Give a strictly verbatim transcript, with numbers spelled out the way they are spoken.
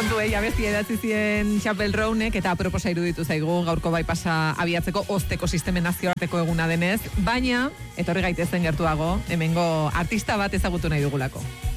kontuei abesti edatzi zien Chapel Rownek eta proposa iruditu zaigu gaurko bypassa abiatzeko osteko sistemen nazioarteko eguna denez, baina etorri gaitezen gertuago, hemengo artista bat ezagutu nahi dugulako.